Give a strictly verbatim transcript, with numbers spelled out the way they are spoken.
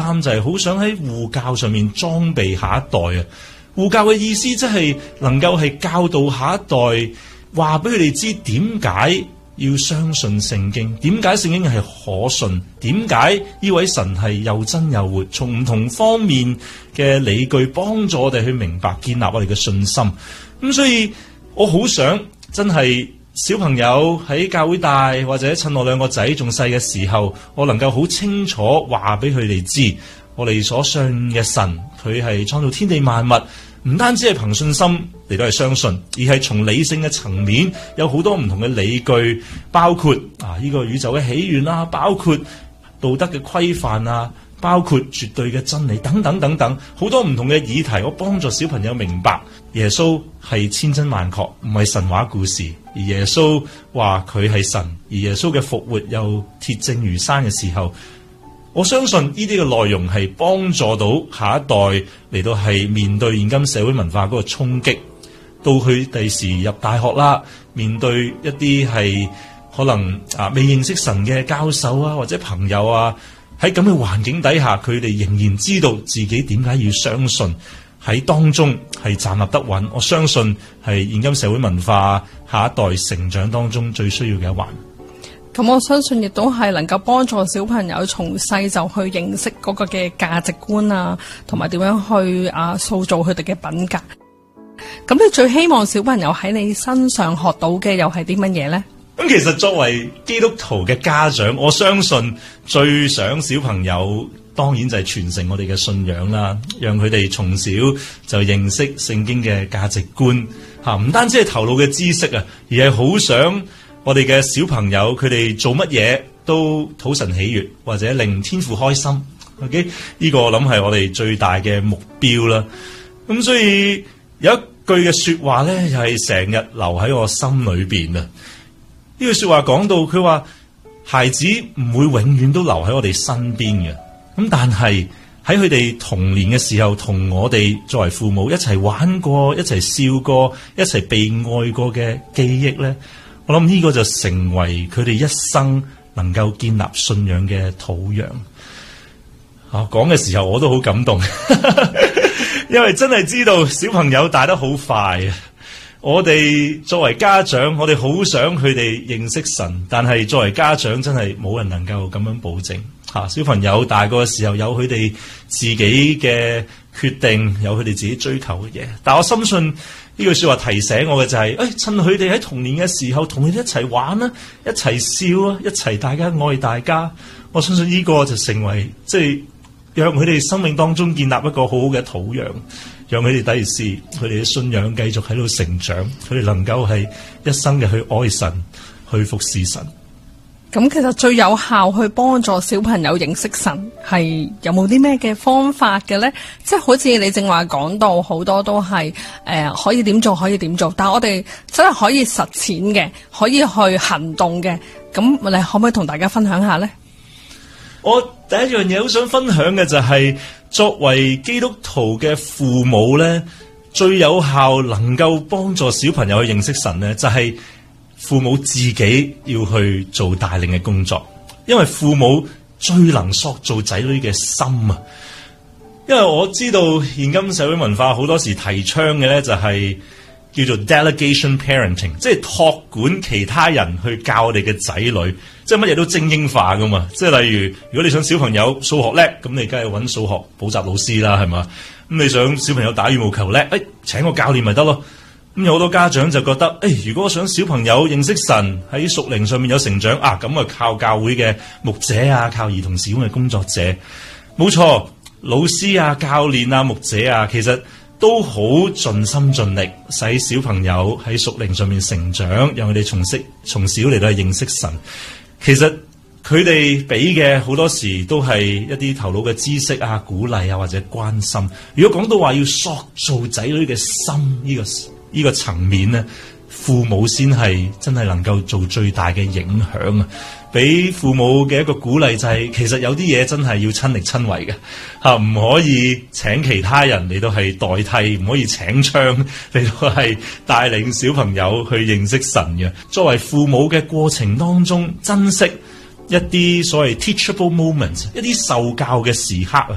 三就係好想喺護教上面裝備下一代啊。護教嘅意思即係能夠係教導下一代，話俾佢哋知點解要相信聖經，點解聖經係可信，點解呢位神係又真又活，從唔同方面嘅理據幫助我哋去明白建立我哋嘅信心。咁所以我好想真係小朋友喺教會大，或者趁我兩個仔仲細嘅時候，我能夠好清楚話俾佢哋知，我哋所信嘅神佢係創造天地萬物，唔單止係憑信心嚟到係相信，而係從理性嘅層面有好多唔同嘅理據，包括啊呢個宇宙嘅起源啦，包括道德嘅規範啊，包括絕對嘅真理等等等等，好多唔同嘅議題，我幫助小朋友明白耶穌係千真萬確，唔係神話故事。而耶穌話佢係神，而耶穌嘅復活又鐵證如山嘅時候，我相信呢啲嘅內容係幫助到下一代嚟到係面對現今社會文化嗰個衝擊，到佢第時入大學啦，面對一啲係可能啊未認識神嘅教授啊或者朋友啊，喺咁嘅環境底下，佢哋仍然知道自己點解要相信，喺當中係站立得穩。我相信係現今社會文化下一代成長當中最需要嘅一環。 咁我相信亦都係能夠幫助小朋友從細就去認識嗰個嘅價值觀啊，同埋點樣去啊塑造佢哋嘅品格。咁你最希望小朋友喺你身上學到嘅又係啲乜嘢呢？ 咁其實作為基督徒嘅家長，我相信最想小朋友當然就係傳承我哋嘅信仰啦，讓佢哋從小就認識聖經嘅價值觀吓，唔單止係頭腦嘅知識啊，而係好想我哋嘅小朋友佢哋做乜嘢都討神喜悅，或者令天父開心。OK， 呢個我諗係我哋最大嘅目標啦。咁所以有一句嘅說話咧，又係成日留喺我心裏邊啊。呢句說話講到，佢話孩子唔會永遠都留喺我哋身邊嘅，咁但係喺佢哋童年嘅時候，同我哋作為父母一齊玩過、一齊笑過、一齊被愛過嘅記憶咧，我諗呢個就成為佢哋一生能夠建立信仰嘅土壤。啊，講嘅時候我都好感動，因為真係知道小朋友大得好快啊！我哋作為家長，我哋好想佢哋認識神，但係作為家長真係冇人能夠咁樣保證。吓、啊，小朋友大個嘅時候有佢哋自己嘅決定，有佢哋自己追求嘅嘢。但我深信呢句說話提醒我嘅就係、是，誒、哎，趁佢哋喺童年嘅時候同佢哋一齊玩啦，一齊笑啊，一齊大家愛大家。我相信呢個就成為即係讓佢哋生命當中建立一個好好嘅土壤。讓佢哋第時佢哋嘅信仰繼續喺度成長，佢哋能夠係一生嘅去愛神，去服侍神。 咁其實最有效去幫助小朋友認識神，係有冇啲咩嘅方法嘅咧？即係好似你正話講到，好多都係誒、呃、可以點做可以點做，但係我哋真係可以實踐嘅，可以去行動嘅。咁你可唔可以同大家分享下咧？ 我第一樣嘢好想分享嘅就係、是，作為基督徒嘅父母咧，最有效能夠幫助小朋友去認識神咧，就係、是、父母自己要去做帶領嘅工作。因為父母最能塑造仔女嘅心啊。因為我知道現今社會文化好多時提倡嘅咧，就係叫做 delegation parenting， 即係託管其他人去教我哋嘅仔女。即係乜嘢都精英化噶嘛，即係例如如果你想小朋友數學叻，咁你梗係揾數學補習老師啦，係嘛？咁你想小朋友打羽毛球叻，誒、哎，請個教練咪得咯。咁有好多家長就覺得，誒、哎，如果我想小朋友認識神，喺屬靈上面有成長啊，咁啊靠教會嘅牧者啊，靠兒童事工嘅工作者，冇錯，老師啊、教練啊、牧者啊，其實都好盡心盡力，使小朋友喺屬靈上面成長，讓佢哋從識從小嚟到認識神。其實佢哋俾嘅好多時都係一啲頭腦嘅知識啊、鼓勵啊或者關心。如果講到話要塑造仔女嘅心呢、這個呢、這個層面咧，父母先係真係能夠做最大嘅影響啊！俾父母嘅一個鼓勵就係、是，其實有啲嘢真係要親力親為嘅吓，唔可以請其他人嚟到係代替，唔可以請槍嚟到係帶領小朋友去認識神嘅。作為父母嘅過程當中，珍惜一啲所謂 teachable moments， 一啲受教嘅時刻啊！